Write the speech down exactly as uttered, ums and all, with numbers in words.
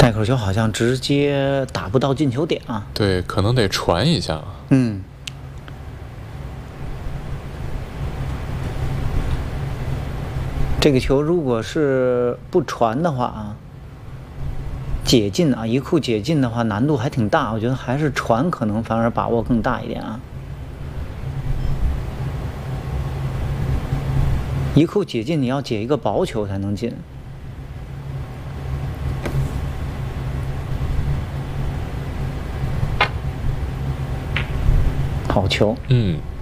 带口球好像直接打不到进球点啊。 对，可能得传一下。 嗯。这个球如果是不传的话啊，解禁啊，一库解禁的话难度还挺大，我觉得还是传可能反而把握更大一点啊。一库解禁你要解一个薄球才能进。好球。 嗯。